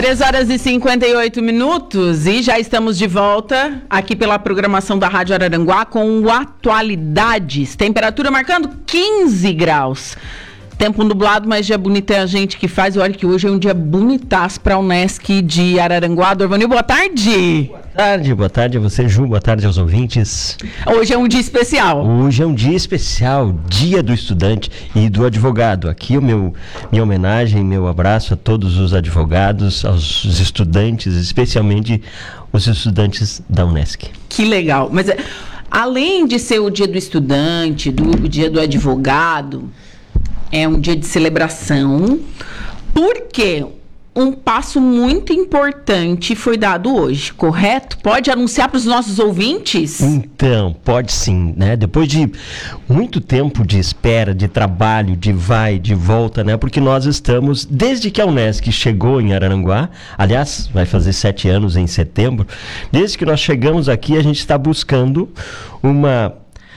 3h58 e já estamos de volta aqui pela programação da Rádio Araranguá com o Atualidades. Temperatura marcando 15 graus. Tempo nublado, mas dia bonito é a gente que faz. Olha que hoje é um dia bonitaço para a Unesc de Araranguá. Dorvanil, boa tarde. Boa tarde a você, Ju, boa tarde aos ouvintes. Hoje é um dia especial. Hoje é um dia especial, dia do estudante e do advogado. Aqui minha homenagem, meu abraço a todos os advogados, aos estudantes, especialmente os estudantes da Unesc. Que legal, mas além de ser o dia do estudante, o dia do advogado, é um dia de celebração, porque um passo muito importante foi dado hoje, correto? Pode anunciar para os nossos ouvintes? Então, pode sim, né? Depois de muito tempo de espera, de trabalho, de vai, de volta, né? Porque nós estamos, desde que a Unesc chegou em Araranguá, aliás, vai fazer 7 anos em setembro, desde que nós chegamos aqui, a gente está buscando uma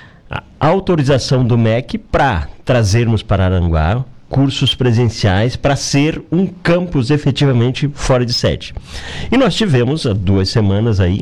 autorização do MEC para trazermos para Araranguá cursos presenciais para ser um campus efetivamente fora de sede. E nós tivemos há 2 semanas aí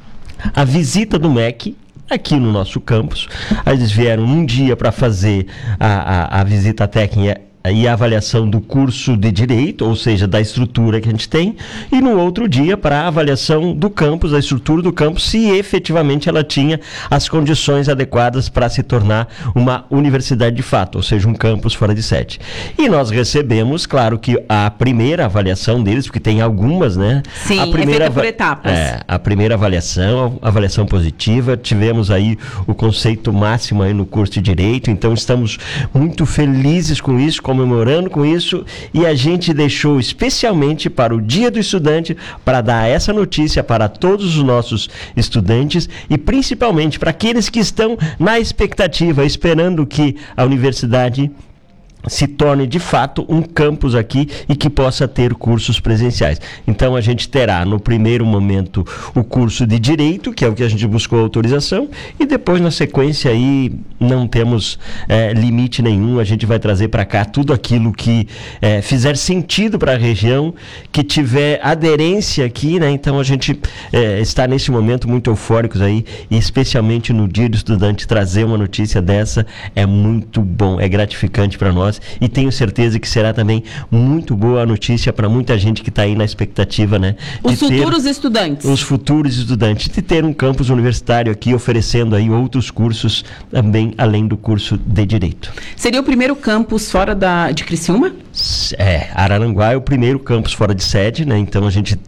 a visita do MEC aqui no nosso campus. Eles vieram um dia para fazer a visita técnica e a avaliação do curso de Direito, ou seja, da estrutura que a gente tem, e no outro dia para a avaliação do campus, da estrutura do campus, se efetivamente ela tinha as condições adequadas para se tornar uma universidade de fato, ou seja, um campus fora de sede. E nós recebemos, claro que a primeira avaliação deles, porque tem algumas, né? Sim, a primeira, é feita por etapas. A primeira avaliação positiva, tivemos aí o conceito máximo aí no curso de Direito, então estamos muito felizes com isso, comemorando com isso, e a gente deixou especialmente para o Dia do Estudante para dar essa notícia para todos os nossos estudantes e principalmente para aqueles que estão na expectativa, esperando que a universidade se torne de fato um campus aqui e que possa ter cursos presenciais. Então a gente terá no primeiro momento o curso de Direito, que é o que a gente buscou a autorização, e depois na sequência aí não temos limite nenhum, a gente vai trazer para cá tudo aquilo que fizer sentido para a região, que tiver aderência aqui, né? Então a gente está nesse momento muito eufóricos aí, e especialmente no Dia do Estudante trazer uma notícia dessa é muito bom, é gratificante para nós. E tenho certeza que será também muito boa a notícia para muita gente que está aí na expectativa, né? Os futuros estudantes. Os futuros estudantes, de ter um campus universitário aqui oferecendo aí outros cursos também, além do curso de Direito. Seria o primeiro campus fora de Criciúma? Araranguá é o primeiro campus fora de sede, né? Então a gente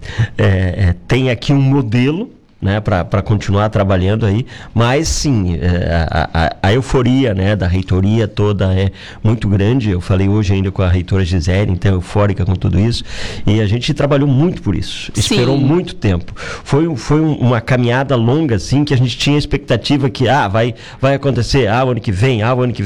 tem aqui um modelo, né, para continuar trabalhando aí, mas sim, a euforia, né, da reitoria toda é muito grande. Eu falei hoje ainda com a reitora Gisele, então eufórica com tudo isso, e a gente trabalhou muito por isso, esperou muito tempo, foi uma caminhada longa assim, que a gente tinha expectativa que vai acontecer, o ano que vem,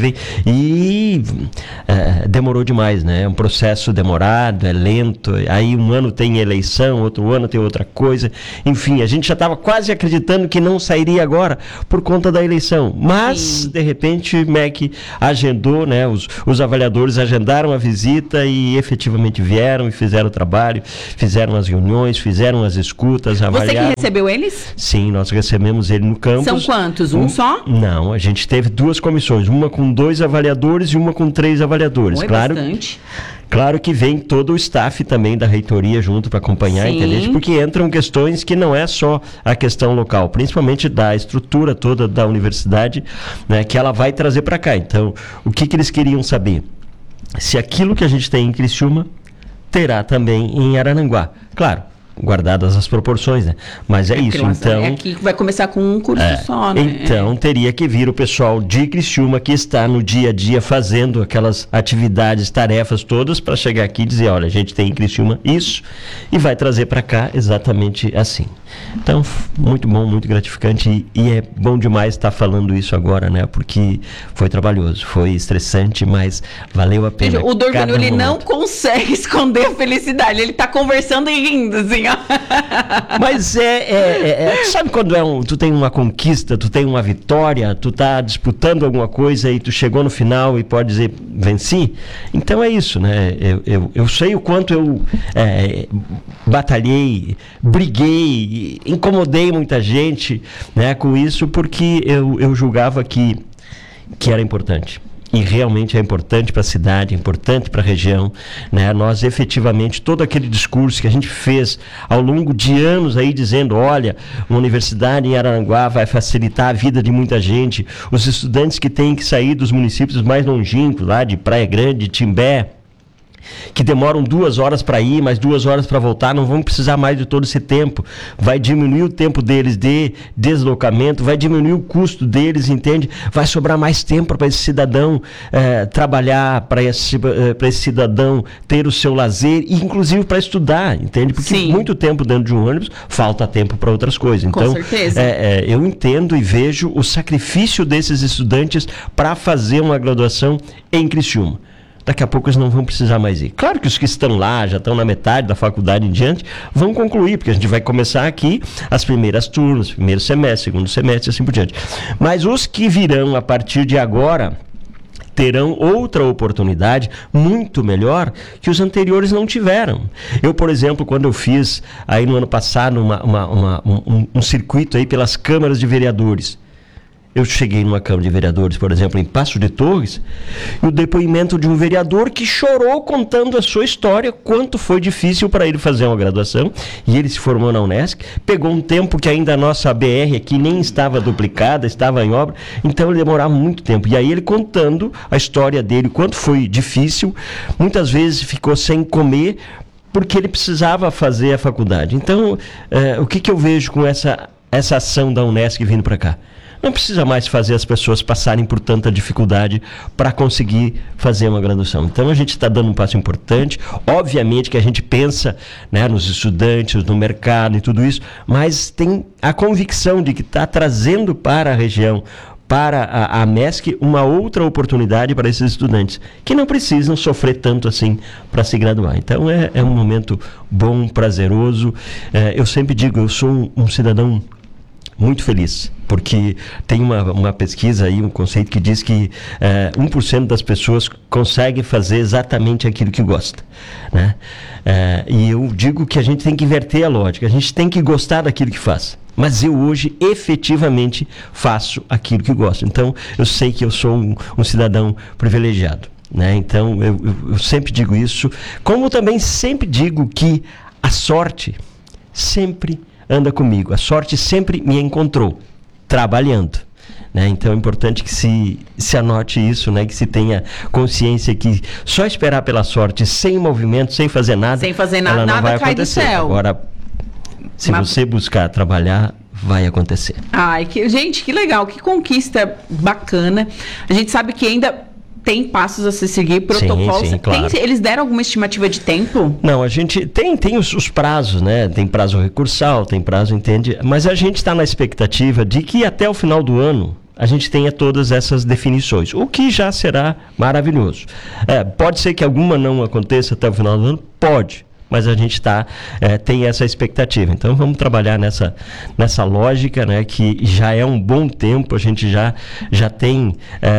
e demorou demais, né, é um processo demorado, é lento, aí um ano tem eleição, outro ano tem outra coisa, enfim, a gente já estava quase acreditando que não sairia agora por conta da eleição, mas de repente o MEC agendou, né, os avaliadores agendaram a visita e efetivamente vieram e fizeram o trabalho, fizeram as reuniões, fizeram as escutas, avaliaram. Você que recebeu eles? Sim, nós recebemos ele no campus. São quantos? Um só? Não, a gente teve 2 comissões, uma com 2 avaliadores e uma com 3 avaliadores. Bastante. Claro que vem todo o staff também da reitoria junto para acompanhar, entendeu? Porque entram questões que não é só a questão local, principalmente da estrutura toda da universidade, né, que ela vai trazer para cá. Então, o que eles queriam saber? Se aquilo que a gente tem em Criciúma terá também em Araranguá. Claro, guardadas as proporções, né? Mas isso, então... Aqui vai começar com um curso só, né? Então, teria que vir o pessoal de Criciúma que está no dia a dia fazendo aquelas atividades, tarefas todas, para chegar aqui e dizer, olha, a gente tem em Criciúma isso, e vai trazer para cá exatamente assim. Então, muito bom, muito gratificante, e é bom demais estar falando isso agora, né? Porque foi trabalhoso, foi estressante, mas valeu a pena. O Dorvanil, ele não consegue esconder a felicidade, ele está conversando e rindo, assim. Mas sabe quando tu tem uma conquista, tu tem uma vitória, tu tá disputando alguma coisa e tu chegou no final e pode dizer, venci? Então é isso, né? Eu sei o quanto eu batalhei, briguei, incomodei muita gente, né, com isso, porque eu julgava que era importante. E realmente é importante para a cidade, é importante para a região, né? Nós efetivamente, todo aquele discurso que a gente fez ao longo de anos aí dizendo, olha, uma universidade em Araranguá vai facilitar a vida de muita gente, os estudantes que têm que sair dos municípios mais longínquos, lá de Praia Grande, de Timbé, que demoram 2 horas para ir, mais 2 horas para voltar, não vão precisar mais de todo esse tempo. Vai diminuir o tempo deles de deslocamento, vai diminuir o custo deles, entende? Vai sobrar mais tempo para esse cidadão trabalhar, para esse cidadão ter o seu lazer e inclusive para estudar, entende? Porque muito tempo dentro de um ônibus falta tempo para outras coisas. Então, com certeza. Eu entendo e vejo o sacrifício desses estudantes para fazer uma graduação em Criciúma. Daqui a pouco eles não vão precisar mais ir. Claro que os que estão lá, já estão na metade da faculdade em diante, vão concluir, porque a gente vai começar aqui as primeiras turmas, primeiro semestre, segundo semestre, assim por diante. Mas os que virão a partir de agora terão outra oportunidade muito melhor que os anteriores não tiveram. Eu, por exemplo, quando eu fiz aí no ano passado um circuito aí pelas câmaras de vereadores, eu cheguei numa Câmara de Vereadores, por exemplo, em Passo de Torres, e o depoimento de um vereador que chorou contando a sua história, quanto foi difícil para ele fazer uma graduação, e ele se formou na Unesc, pegou um tempo que ainda a nossa BR aqui nem estava duplicada, estava em obra, então ele demorava muito tempo. E aí ele contando a história dele, quanto foi difícil, muitas vezes ficou sem comer, porque ele precisava fazer a faculdade. Então, o que eu vejo com essa ação da Unesc vindo para cá? Não precisa mais fazer as pessoas passarem por tanta dificuldade para conseguir fazer uma graduação. Então a gente está dando um passo importante. Obviamente que a gente pensa, né, nos estudantes, no mercado e tudo isso, mas tem a convicção de que está trazendo para a região, para a MESC, uma outra oportunidade para esses estudantes, que não precisam sofrer tanto assim para se graduar. Então é um momento bom, prazeroso. Eu sempre digo, eu sou um cidadão muito feliz, porque tem uma pesquisa aí, um conceito que diz que 1% das pessoas consegue fazer exatamente aquilo que gosta, né? E eu digo que a gente tem que inverter a lógica, a gente tem que gostar daquilo que faz. Mas eu hoje efetivamente faço aquilo que gosto. Então eu sei que eu sou um cidadão privilegiado, né? Então eu sempre digo isso, como também sempre digo que a sorte sempre anda comigo, a sorte sempre me encontrou trabalhando, né? Então é importante que se anote isso, né? Que se tenha consciência que só esperar pela sorte sem movimento, sem fazer nada, ela não nada vai cai acontecer. do céu. Agora, se você buscar trabalhar, vai acontecer. Ai, gente, que legal, que conquista bacana. A gente sabe que ainda tem passos a se seguir, protocolos. Sim, claro. Eles deram alguma estimativa de tempo? Não, a gente tem os prazos, né? Tem prazo recursal, tem prazo, entende? Mas a gente está na expectativa de que até o final do ano a gente tenha todas essas definições, o que já será maravilhoso. Pode ser que alguma não aconteça até o final do ano? Pode. Mas a gente tem essa expectativa. Então vamos trabalhar nessa lógica, né, que já é um bom tempo, a gente já tem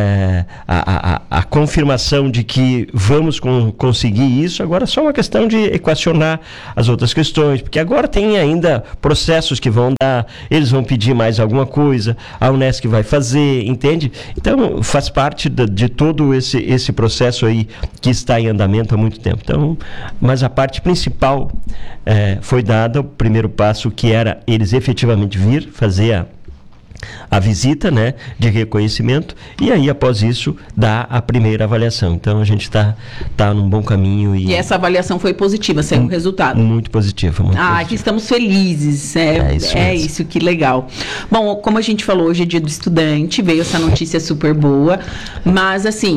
a confirmação de que vamos conseguir isso. Agora é só uma questão de equacionar as outras questões, porque agora tem ainda processos que vão dar, eles vão pedir mais alguma coisa, a Unesc vai fazer, entende? Então faz parte de todo esse processo aí que está em andamento há muito tempo. Então, mas a parte principal foi dada, o primeiro passo, que era eles efetivamente vir fazer a visita, né, de reconhecimento, e aí após isso dá a primeira avaliação. Então a gente está num bom caminho. E essa avaliação foi positiva, saiu um resultado? Muito positiva. Aqui estamos felizes, isso, que legal. Bom, como a gente falou, hoje é dia do estudante, veio essa notícia super boa, mas assim,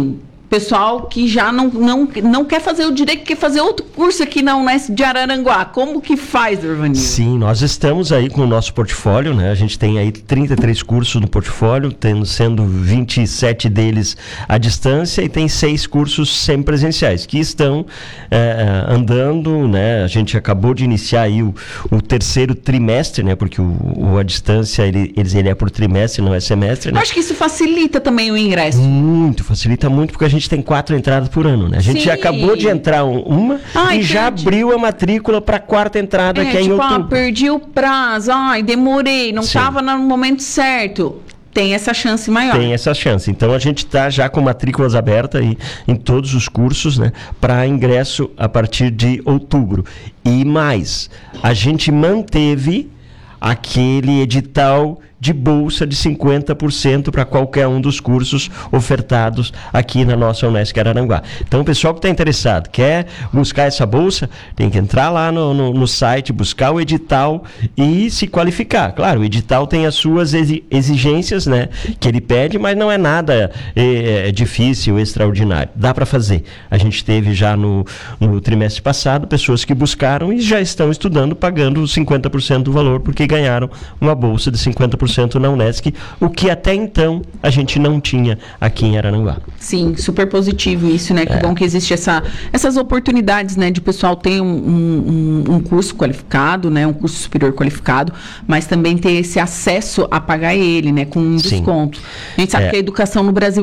pessoal que já não quer fazer o direito, quer fazer outro curso aqui na Unesp de Araranguá. Como que faz, Durvanil? Sim, nós estamos aí com o nosso portfólio, né? A gente tem aí 33 cursos no portfólio, sendo 27 deles à distância e tem 6 cursos semipresenciais que estão andando, né? A gente acabou de iniciar aí o terceiro trimestre, né? Porque o à distância ele é por trimestre, não é semestre, né? Eu acho que isso facilita também o ingresso. Facilita muito, porque a gente tem 4 entradas por ano, né? A gente já acabou de entrar uma e já abriu a matrícula para a 4ª entrada, que é em outubro. Perdi o prazo, demorei, não estava no momento certo. Tem essa chance maior. Tem essa chance. Então a gente está já com matrículas abertas aí em todos os cursos, né? Para ingresso a partir de outubro. E mais, a gente manteve aquele edital de bolsa de 50% para qualquer um dos cursos ofertados aqui na nossa Unesp Araranguá. Então, o pessoal que está interessado, quer buscar essa bolsa, tem que entrar lá no site, buscar o edital e se qualificar. Claro, o edital tem as suas exigências, né, que ele pede, mas não é nada difícil, extraordinário. Dá para fazer. A gente teve já no trimestre passado pessoas que buscaram e já estão estudando, pagando 50% do valor, porque ganharam uma bolsa de 50% na Unesc, o que até então a gente não tinha aqui em Araranguá. Sim, super positivo isso, né? Que bom que existe essas oportunidades, né? De o pessoal ter um curso qualificado, né? Um curso superior qualificado, mas também ter esse acesso a pagar ele, né? Com um desconto. A gente sabe que a educação no Brasil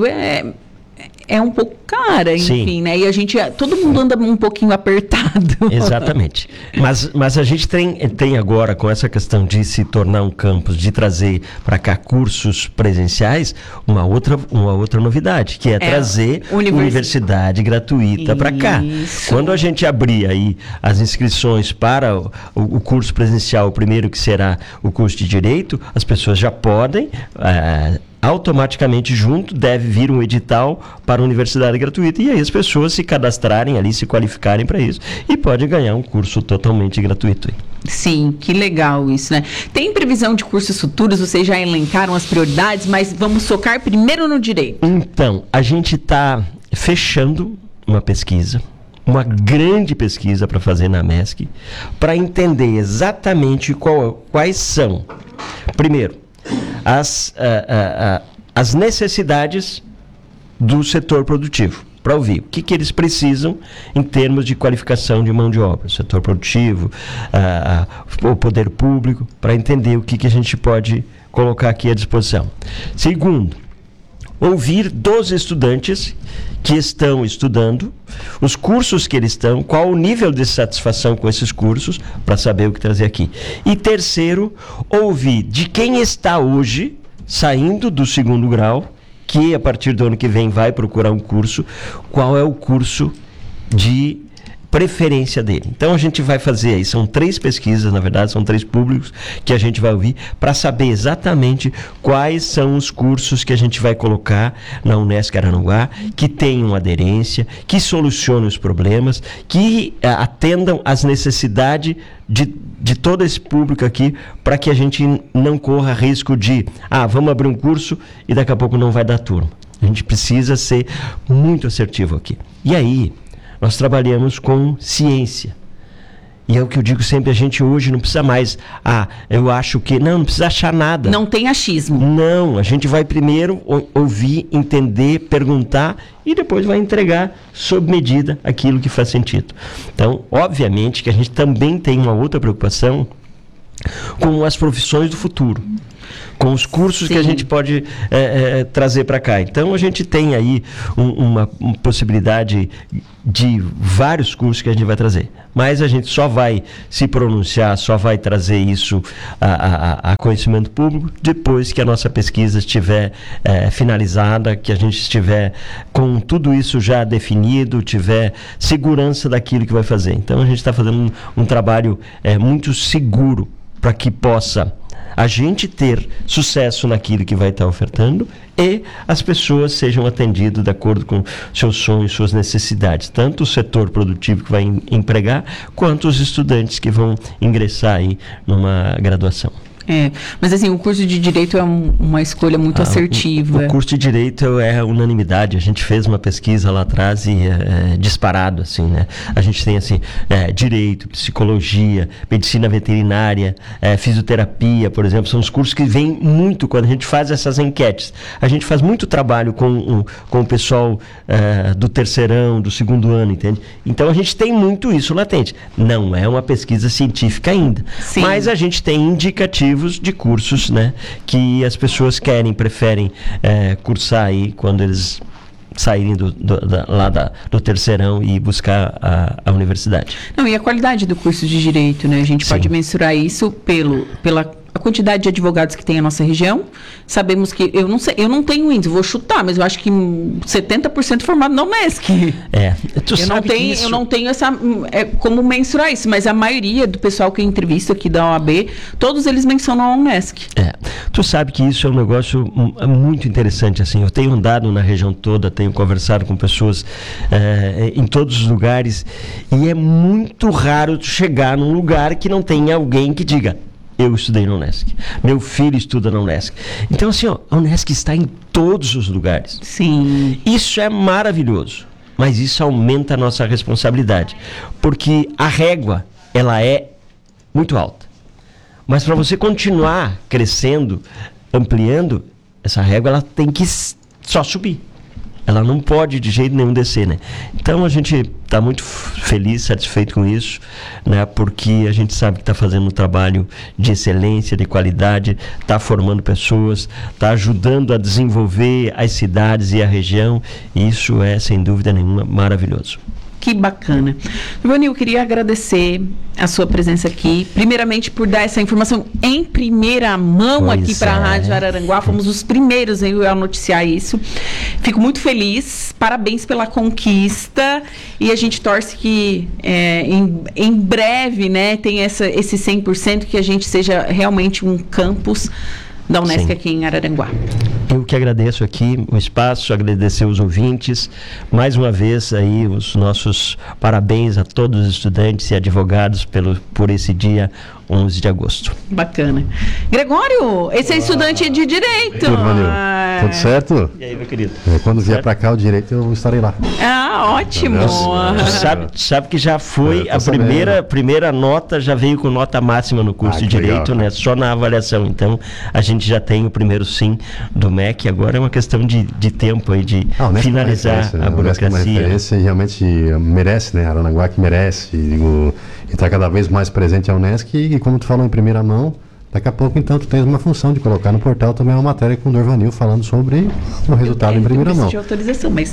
é um pouco cara, enfim, né? E todo mundo anda um pouquinho apertado. Exatamente. Mas a gente tem agora, com essa questão de se tornar um campus, de trazer para cá cursos presenciais, uma outra novidade, que é trazer universidade gratuita para cá. Quando a gente abrir aí as inscrições para o curso presencial, o primeiro que será o curso de Direito, as pessoas já podem... automaticamente junto deve vir um edital para a universidade gratuita e aí as pessoas se cadastrarem ali, se qualificarem para isso e podem ganhar um curso totalmente gratuito. Sim, que legal isso, né? Tem previsão de cursos futuros? Vocês já elencaram as prioridades, mas vamos focar primeiro no direito. Então, a gente está fechando uma pesquisa, uma grande pesquisa para fazer na MESC, para entender exatamente quais são, primeiro, as necessidades do setor produtivo, para ouvir o que eles precisam em termos de qualificação de mão de obra, setor produtivo, o poder público, para entender o que a gente pode colocar aqui à disposição. Segundo, ouvir dos estudantes que estão estudando, os cursos que eles estão, qual o nível de satisfação com esses cursos, para saber o que trazer aqui. E terceiro, ouvir de quem está hoje saindo do 2º grau, que a partir do ano que vem vai procurar um curso, qual é o curso de preferência dele. Então a gente vai fazer aí, são 3 pesquisas, na verdade, são 3 públicos que a gente vai ouvir para saber exatamente quais são os cursos que a gente vai colocar na Unesp Araranguá, que tenham aderência, que solucionem os problemas, que atendam às necessidades de todo esse público aqui, para que a gente não corra risco de, vamos abrir um curso e daqui a pouco não vai dar turma. A gente precisa ser muito assertivo aqui. E aí, nós trabalhamos com ciência. E é o que eu digo sempre, a gente hoje não precisa mais, eu acho que... Não precisa achar nada. Não tem achismo. Não, a gente vai primeiro ouvir, entender, perguntar e depois vai entregar sob medida aquilo que faz sentido. Então, obviamente que a gente também tem uma outra preocupação com as profissões do futuro, com os cursos que a gente pode trazer para cá. Então, a gente tem aí uma possibilidade de vários cursos que a gente vai trazer. Mas a gente só vai se pronunciar, só vai trazer isso a conhecimento público depois que a nossa pesquisa estiver finalizada, que a gente estiver com tudo isso já definido, tiver segurança daquilo que vai fazer. Então, a gente está fazendo um trabalho muito seguro para que possa a gente ter sucesso naquilo que vai estar ofertando e as pessoas sejam atendidas de acordo com seus sonhos, suas necessidades, tanto o setor produtivo que vai empregar, quanto os estudantes que vão ingressar aí numa graduação. Mas assim, o curso de Direito é uma escolha muito assertiva. O curso de Direito é unanimidade. A gente fez uma pesquisa lá atrás e é disparado, assim, né? A gente tem, assim, Direito, Psicologia, Medicina Veterinária, Fisioterapia, por exemplo. São os cursos que vêm muito quando a gente faz essas enquetes. A gente faz muito trabalho com o pessoal do terceirão, do segundo ano, entende? Então, a gente tem muito isso latente. Não é uma pesquisa científica ainda. Sim. Mas a gente tem indicativos de cursos, né, que as pessoas preferem cursar aí quando eles saírem do terceirão e buscar a universidade. Não, e a qualidade do curso de Direito, né? A gente pode mensurar isso pela a quantidade de advogados que tem a nossa região. Sabemos que, eu não sei, eu não tenho índice, vou chutar, mas eu acho que 70% formado na UNESC. Eu não tenho essa como mensurar isso, mas a maioria do pessoal que eu entrevisto aqui da OAB, todos eles mencionam a UNESC. Tu sabe que isso é um negócio muito interessante, assim. Eu tenho andado na região toda, tenho conversado com pessoas em todos os lugares, e é muito raro tu chegar num lugar que não tenha alguém que diga: eu estudei na UNESC, meu filho estuda na UNESC. Então, assim, a UNESC está em todos os lugares. Sim. Isso é maravilhoso, mas isso aumenta a nossa responsabilidade, porque a régua, ela é muito alta. Mas para você continuar crescendo, ampliando, essa régua, ela tem que só subir. Ela não pode de jeito nenhum descer, né? Então a gente está muito feliz, satisfeito com isso, né? Porque a gente sabe que está fazendo um trabalho de excelência, de qualidade, está formando pessoas, está ajudando a desenvolver as cidades e a região, e isso é, sem dúvida nenhuma, maravilhoso. Que bacana. Ivani, eu queria agradecer a sua presença aqui, primeiramente por dar essa informação em primeira mão aqui para a Rádio Araranguá. Fomos os primeiros a noticiar isso. Fico muito feliz, parabéns pela conquista, e a gente torce que em breve, né, tenha esse 100%, que a gente seja realmente um campus da UNESC aqui em Araranguá. Eu que agradeço aqui o espaço, agradecer os ouvintes, mais uma vez aí os nossos parabéns a todos os estudantes e advogados por esse dia 11 de agosto. Bacana. Gregório, esse é estudante de Direito. Tudo certo? E aí, meu querido? Quando vier para cá o Direito, eu estarei lá. Ótimo. Sabe que já foi a primeira nota, já veio com nota máxima no curso de Direito, legal, né? Só na avaliação. Então, a gente já tem o primeiro sim do MEC. Agora é uma questão de tempo aí, de finalizar a burocracia. Uma referência, e realmente merece, né? Araranguá que merece. E está cada vez mais presente a UNESC, e como tu falou em primeira mão, daqui a pouco então tu tens uma função de colocar no portal também uma matéria com o Dorvanil falando sobre o resultado em primeira mão. De autorização, mas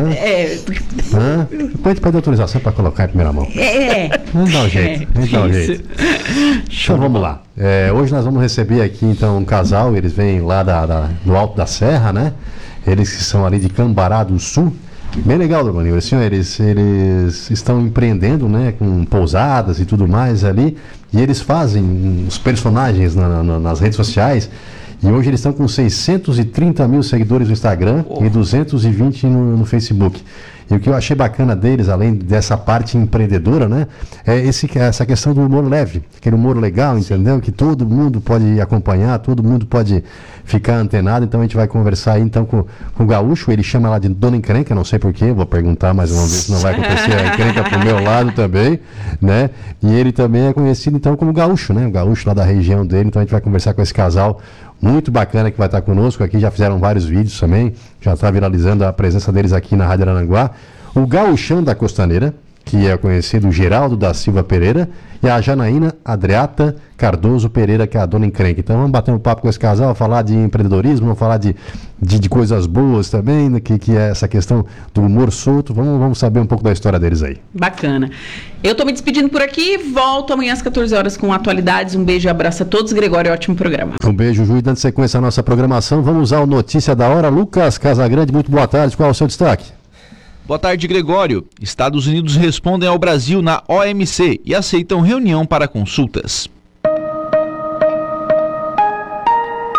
depois a gente pede autorização para colocar em primeira mão. Vamos dar um jeito. Então vamos lá. Hoje nós vamos receber aqui então um casal, eles vêm lá do Alto da Serra, né? Eles que são ali de Cambará do Sul. Bem legal, Dorvanil, assim, eles estão empreendendo, né, com pousadas e tudo mais ali, e eles fazem os personagens nas redes sociais, e hoje eles estão com 630 mil seguidores no Instagram e 220 no Facebook. E o que eu achei bacana deles, além dessa parte empreendedora, né, é essa questão do humor leve, aquele humor legal, entendeu? Que todo mundo pode acompanhar, todo mundo pode ficar antenado. Então a gente vai conversar aí então com o Gaúcho, ele chama lá de Dona Encrenca, não sei porquê, vou perguntar mais uma vez se não vai acontecer a encrenca pro meu lado também, né? E ele também é conhecido então como Gaúcho, né? O Gaúcho lá da região dele. Então a gente vai conversar com esse casal muito bacana que vai estar conosco aqui, já fizeram vários vídeos também, já está viralizando a presença deles aqui na Rádio Araranguá. O Gauchão da Costaneira, que é conhecido Geraldo da Silva Pereira, e a Janaína Adriata Cardoso Pereira, que é a Dona Encrenca. Então vamos bater um papo com esse casal, falar de empreendedorismo, vamos falar de coisas boas também, né, que é essa questão do humor solto. Vamos saber um pouco da história deles aí. Bacana. Eu tô me despedindo por aqui, volto amanhã às 14 horas com atualidades. Um beijo e abraço a todos. Gregório, ótimo programa. Um beijo, Ju, e dando sequência à nossa programação, vamos ao Notícia da Hora. Lucas Casagrande, muito boa tarde, qual é o seu destaque? Boa tarde, Gregório. Estados Unidos respondem ao Brasil na OMC e aceitam reunião para consultas.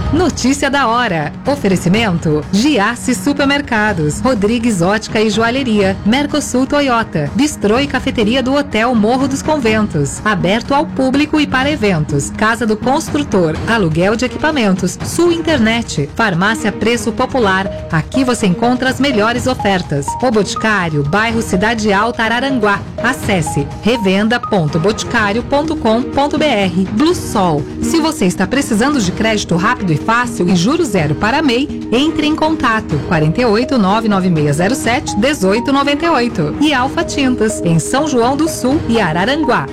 Notícia da hora. Oferecimento: Giasse Supermercados, Rodrigues Ótica e Joalheria, Mercosul Toyota, Bistrô e Cafeteria do Hotel Morro dos Conventos, aberto ao público e para eventos, Casa do Construtor, aluguel de equipamentos, Sul Internet, Farmácia Preço Popular. Aqui você encontra as melhores ofertas. O Boticário, bairro Cidade Alta, Araranguá. Acesse revenda.boticário.com.br. Blue Sol. Se você está precisando de crédito rápido e fácil e juros zero para MEI, entre em contato 48 99607 1898. E Alfa Tintas, em São João do Sul e Araranguá.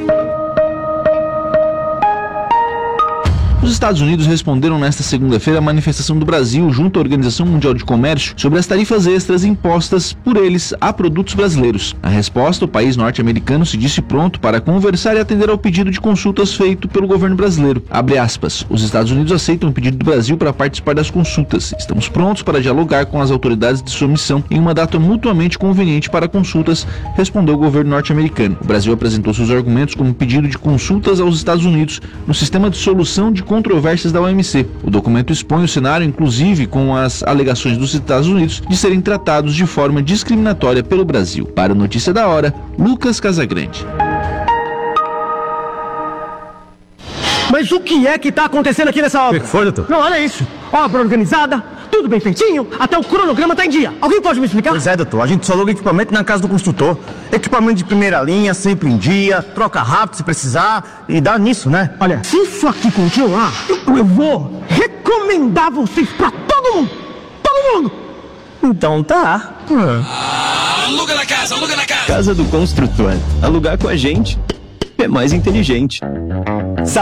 Os Estados Unidos responderam nesta segunda-feira à manifestação do Brasil junto à Organização Mundial de Comércio sobre as tarifas extras impostas por eles a produtos brasileiros. Na resposta, o país norte-americano se disse pronto para conversar e atender ao pedido de consultas feito pelo governo brasileiro. Abre aspas, os Estados Unidos aceitam o pedido do Brasil para participar das consultas. Estamos prontos para dialogar com as autoridades de sua missão em uma data mutuamente conveniente para consultas, respondeu o governo norte-americano. O Brasil apresentou seus argumentos como pedido de consultas aos Estados Unidos no sistema de solução de controvérsias da OMC. O documento expõe o cenário, inclusive com as alegações dos Estados Unidos de serem tratados de forma discriminatória pelo Brasil. Para a Notícia da Hora, Lucas Casagrande. Mas o que é que está acontecendo aqui nessa obra? O que foi, doutor? Não, olha isso. Obra organizada, tudo bem feitinho, até o cronograma está em dia. Alguém pode me explicar? Pois é, doutor. A gente só aluga equipamento na casa do construtor. Equipamento de primeira linha, sempre em dia, troca rápido se precisar e dá nisso, né? Olha, se isso aqui continuar, eu vou recomendar vocês pra todo mundo. Todo mundo. Então tá. Aluga na casa, aluga na casa. Casa do Construtor. Alugar com a gente é mais inteligente.